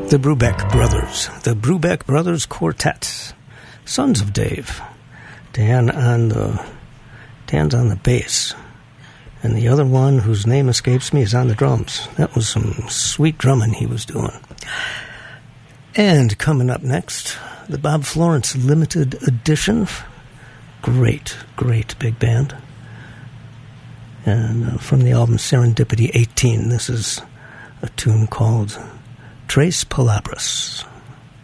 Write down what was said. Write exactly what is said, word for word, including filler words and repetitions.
The Brubeck Brothers, the Brubeck Brothers Quartet, sons of Dave. Dan on the Dan's on the bass, and the other one, whose name escapes me, is on the drums. That was some sweet drumming he was doing. And coming up next, the Bob Florence Limited Edition. Great, great big band. And uh, from the album Serendipity eighteen, this is a tune called Tres Palabras.